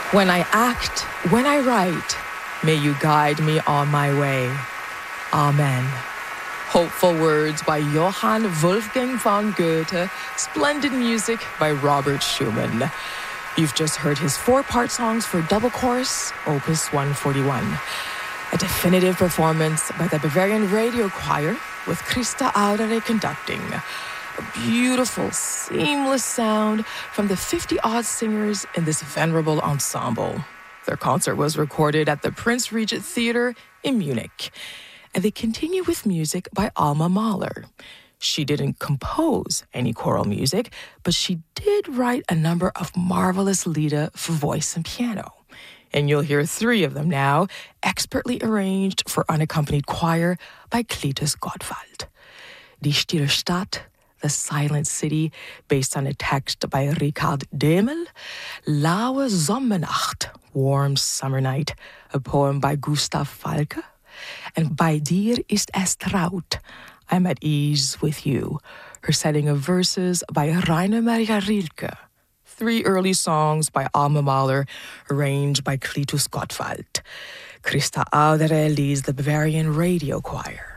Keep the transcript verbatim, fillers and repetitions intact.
When I act, when I write, may you guide me on my way. Amen. Hopeful words by Johann Wolfgang von Goethe, splendid music by Robert Schumann. You've just heard his four-part songs for double chorus, Opus one forty-one. A definitive performance by the Bavarian Radio Choir with Christa Audere conducting. A beautiful, seamless sound from the fifty-odd singers in this venerable ensemble. Their concert was recorded at the Prince Regent Theater in Munich. And they continue with music by Alma Mahler. She didn't compose any choral music, but she did write a number of marvelous lieder for voice and piano. And you'll hear three of them now, expertly arranged for unaccompanied choir by Cletus Gottwald. Die Stille Stadt, The Silent City, based on a text by Richard Demel. Laue Sommernacht, Warm Summer Night, a poem by Gustav Falke. And Bei dir ist es traut, I'm at ease with you, her setting of verses by Rainer Maria Rilke. Three early songs by Alma Mahler, arranged by Cletus Gottwald. Christa Audere leads the Bavarian Radio Choir.